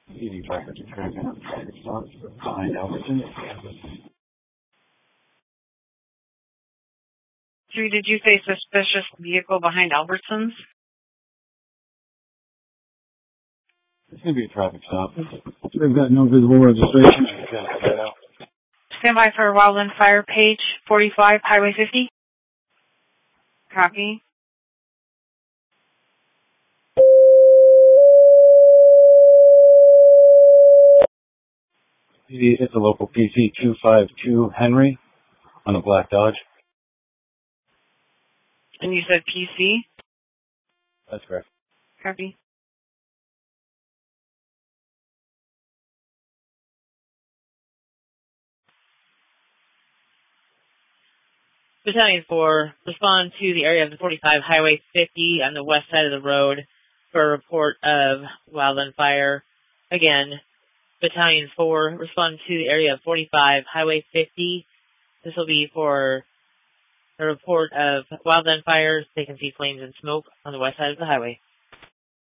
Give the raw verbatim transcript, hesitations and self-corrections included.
E D traffic traffic stop behind Albertsons. Three, did you say suspicious vehicle behind Albertsons? It's going to be a traffic stop. They've got no visible registration. Stand by for Wildland Fire, page forty-five, Highway fifty. Copy. It's a local P C two five two Henry on a black Dodge. And you said P C? That's correct. Copy. Battalion four, respond to the area of the forty-five Highway fifty on the west side of the road for a report of wildland fire. Again, Battalion four, respond to the area of forty-five Highway fifty. This will be for a report of wildland fire. They can see flames and smoke on the west side of the highway.